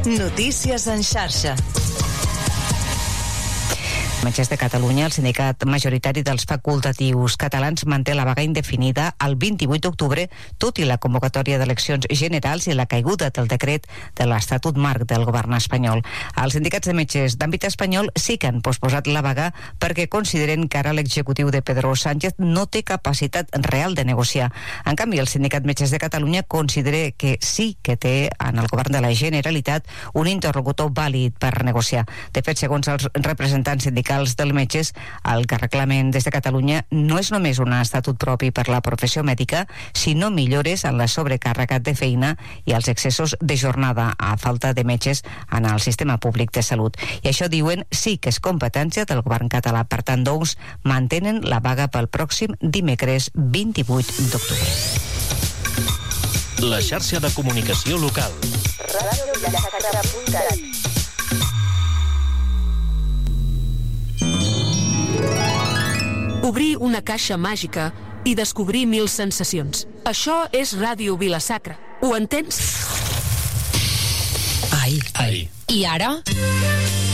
Notícies en xarxa. Metges de Catalunya, el sindicat majoritari dels facultatius catalans, manté la vaga indefinida al 28 d'octubre, tot i la convocatòria d'eleccions generals i la caiguda del decret de l'Estatut Marc del govern espanyol. Els sindicats de metges d'àmbit espanyol sí que han posposat la vaga perquè consideren que ara l'executiu de Pedro Sánchez no té capacitat real de negociar. En canvi, el sindicat metges de Catalunya considera que sí que té en el govern de la Generalitat un interlocutor vàlid per negociar. De fet, segons els representants sindicals dels metges, el que reclamen des de Catalunya no és només un estatut propi per la professió mèdica, sinó millores en la sobrecàrrega de feina i els excessos de jornada a falta de metges en el sistema públic de salut. I això, diuen, sí que és competència del govern català. Per tant, doncs, mantenen la vaga pel pròxim dimecres 28 d'octubre. La xarxa de comunicació local. Obrir una caixa màgica i descobrir 1000 sensacions. Això és Ràdio Vila-sacra. Ho entens? Ai. I ara?